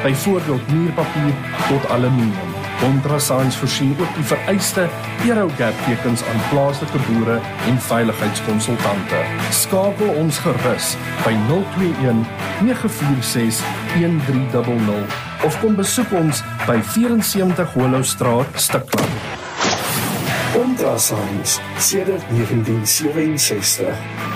byvoorbeeld muurpapier tot aluminium. Kontrascience voorsien ook die vereiste Eurogap-tekens aan plaaslike boere en veiligheidskonsultante. Skakel ons gerus by 021 946 1300 of kom besoek ons by 74 Hollowstraat, Stikland. Kontrascience sedert 1967.